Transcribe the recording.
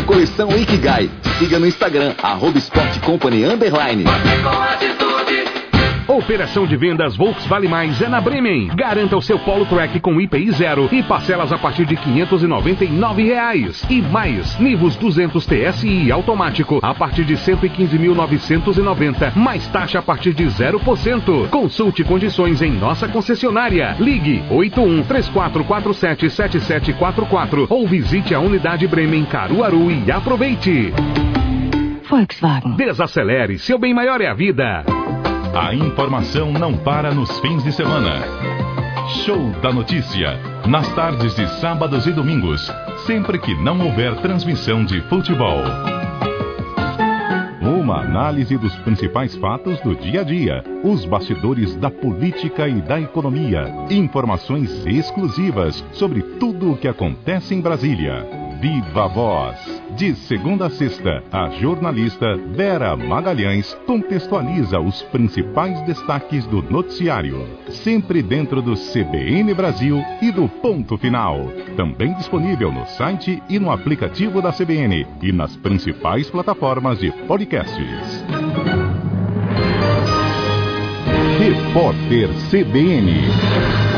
coleção Ikigai. Siga no Instagram, @sportcompany_. Operação de vendas Volks Vale Mais é na Bremen. Garanta o seu Polo Track com IPI 0 e parcelas a partir de R$ 599. E mais, Nivus 200 TSI automático a partir de R$ 115.990, mais taxa a partir de 0%. Consulte condições em nossa concessionária. Ligue 8134477744 ou visite a unidade Bremen Caruaru e aproveite. Volkswagen. Desacelere, seu bem maior é a vida. A informação não para nos fins de semana. Show da Notícia, nas tardes de sábados e domingos, sempre que não houver transmissão de futebol. Uma análise dos principais fatos do dia a dia, os bastidores da política e da economia, informações exclusivas sobre tudo o que acontece em Brasília. Viva Voz! De segunda a sexta, a jornalista Vera Magalhães contextualiza os principais destaques do noticiário, sempre dentro do CBN Brasil e do Ponto Final. Também disponível no site e no aplicativo da CBN e nas principais plataformas de podcasts. Repórter CBN.